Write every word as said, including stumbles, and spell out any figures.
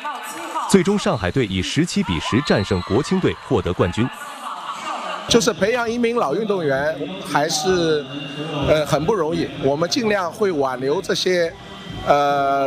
最终，上海队以十七比十战胜国青队，获得冠军。 就是培养一名老运动员，还是呃很不容易。我们尽量会挽留这些，呃。